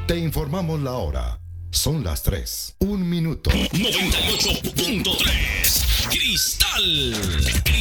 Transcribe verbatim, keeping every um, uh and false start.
Te informamos la hora. Son las tres. Un minuto. noventa y ocho punto tres Cristal.